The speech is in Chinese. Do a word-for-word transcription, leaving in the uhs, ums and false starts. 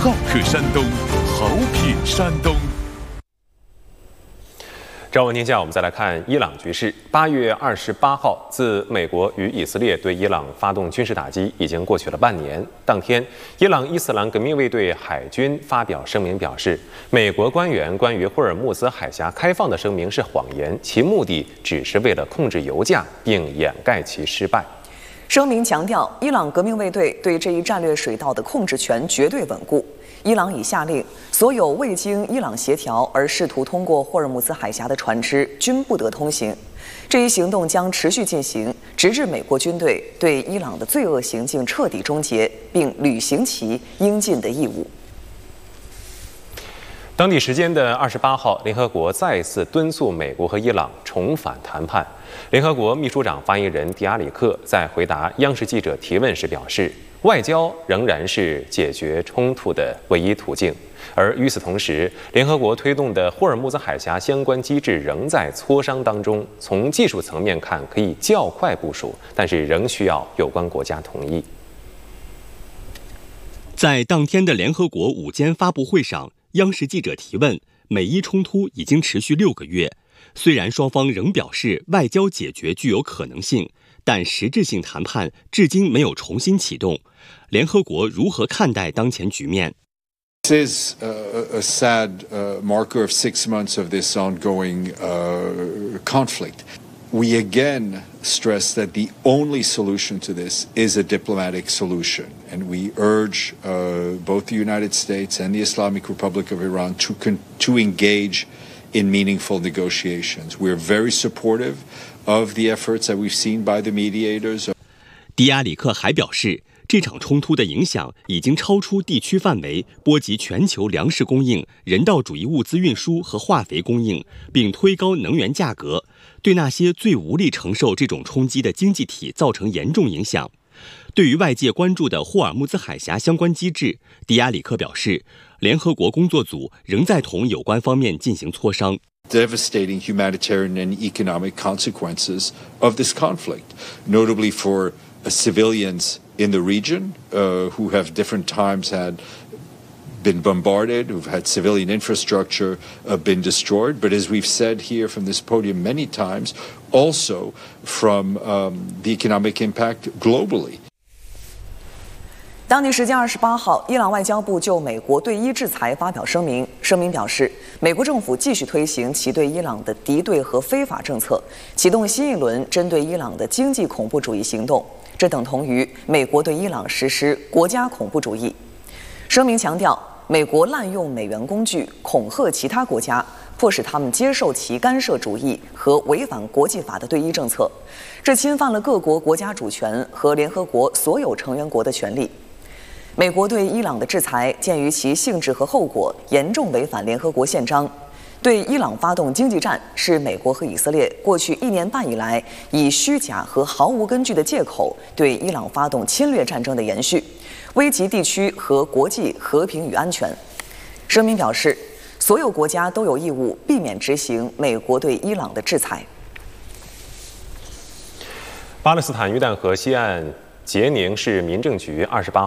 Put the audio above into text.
好客山东，好品山东。 朝闻天下，我们再来看伊朗局势。八月二十八号，自美国与以色列对伊朗发动军事打击已经过去了半年。当天，伊朗伊斯兰革命卫队海军发表声明表示，美国官员关于霍尔木兹海峡开放的声明是谎言，其目的只是为了控制油价，并掩盖其失败。 声明强调，伊朗革命卫队对这一战略水道的控制权绝对稳固。伊朗已下令，所有未经伊朗协调而试图通过霍尔木兹海峡的船只均不得通行。这一行动将持续进行，直至美国军队对伊朗的罪恶行径彻底终结，并履行其应尽的义务。 当地时间的二十八号，联合国再次敦促美国和伊朗重返谈判。联合国秘书长发言人迪亚里克在回答央视记者提问时表示，外交仍然是解决冲突的唯一途径。而与此同时，联合国推动的霍尔木兹海峡相关机制仍在磋商当中。从技术层面看，可以较快部署，但是仍需要有关国家同意。 在当天的联合国午间发布会上，央视记者提问：美伊冲突已经持续六个月，虽然双方仍表示外交解决具有可能性，但实质性谈判至今没有重新启动。联合国如何看待当前局面？ This is a, a sad uh, marker of six months of this ongoing uh, conflict. We again stress that the only solution to this is a diplomatic solution, and we urge uh, both the United States and the Islamic Republic of Iran to con- to engage in meaningful negotiations. We're very supportive of the efforts that we've seen by the mediators. 迪亚里克还表示，这场冲突的影响已经超出地区范围，波及全球粮食供应、人道主义物资运输和化肥供应，并推高能源价格，对那些最无力承受这种冲击的经济体造成严重影响。对于外界关注的霍尔木兹海峡相关机制，迪亚里克表示，联合国工作组仍在同有关方面进行磋商。 Devastating humanitarian and economic consequences of this conflict, notably for uh, civilians in the region uh, who have different times had been bombarded, who've had civilian infrastructure uh, been destroyed, but as we've said here from this podium many times, also from um, the economic impact globally. 当地时间二十八号，伊朗外交部就美国对伊制裁发表声明。声明表示，美国政府继续推行其对伊朗的敌对和非法政策，启动新一轮针对伊朗的经济恐怖主义行动，这等同于美国对伊朗实施国家恐怖主义。声明强调，美国滥用美元工具恐吓其他国家，迫使他们接受其干涉主义和违反国际法的对伊政策，这侵犯了各国国家主权和联合国所有成员国的权利。美国对伊朗的制裁，鉴于其性质和后果，严重违反联合国宪章。对伊朗发动经济战，是美国和以色列过去一年半以来以虚假和毫无根据的借口对伊朗发动侵略战争的延续，危及地区和国际和平与安全。声明表示，所有国家都有义务避免执行美国对伊朗的制裁。 巴勒斯坦约旦河西岸杰宁市民政局二十八